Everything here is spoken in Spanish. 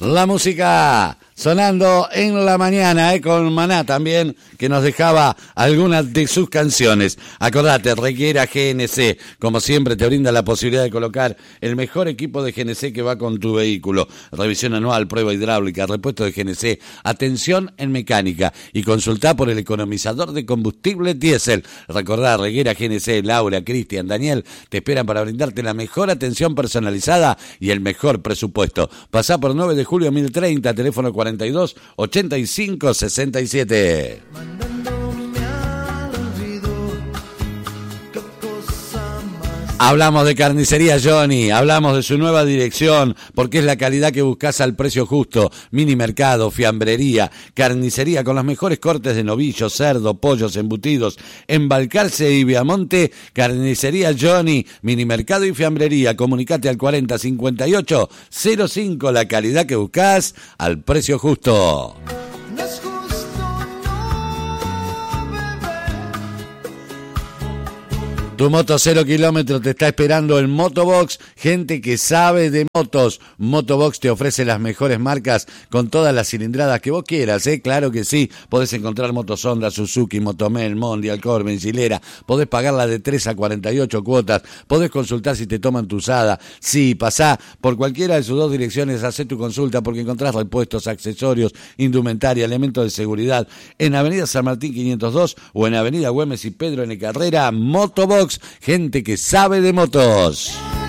La música sonando en la mañana, con Maná también, que nos dejaba algunas de sus canciones. Acordate, Reguera GNC, como siempre te brinda la posibilidad de colocar el mejor equipo de GNC que va con tu vehículo. Revisión anual, prueba hidráulica, repuesto de GNC, atención en mecánica y consultá por el economizador de combustible diésel. Recordá, Reguera GNC, Laura, Cristian, Daniel, te esperan para brindarte la mejor atención personalizada y el mejor presupuesto. Pasá por 9 de julio 1030, teléfono 42 85 67. Hablamos de Carnicería Johnny, hablamos de su nueva dirección, porque es la calidad que buscás al precio justo. Mini mercado, fiambrería, carnicería con los mejores cortes de novillo, cerdo, pollos, embutidos. En Balcarce y Viamonte, Carnicería Johnny, mini mercado y fiambrería. Comunicate al 40 58 05, la calidad que buscás al precio justo. Tu moto 0 kilómetros te está esperando en Motobox, gente que sabe de motos. Motobox te ofrece las mejores marcas con todas las cilindradas que vos quieras, claro que sí. Podés encontrar motos Honda, Suzuki, Motomel, Mondial, Corben, Gilera. Podés pagarla de 3 a 48 cuotas. Podés consultar si te toman tu usada. Sí, pasá por cualquiera de sus dos direcciones, hacé tu consulta porque encontrás repuestos, accesorios, indumentaria, elementos de seguridad en Avenida San Martín 502 o en Avenida Güemes y Pedro N. Carrera. Motobox, gente que sabe de motos.